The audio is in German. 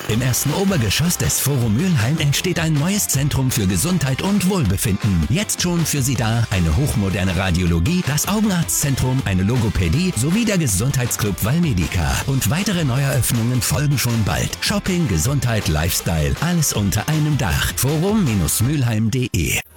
Im ersten Obergeschoss des Forum Mülheim entsteht ein neues Zentrum für Gesundheit und Wohlbefinden. Jetzt schon für Sie da eine hochmoderne Radiologie, das Augenarztzentrum, eine Logopädie sowie der Gesundheitsclub Valmedica. Und weitere Neueröffnungen folgen schon bald. Shopping, Gesundheit, Lifestyle, alles unter einem Dach. Forum-mülheim.de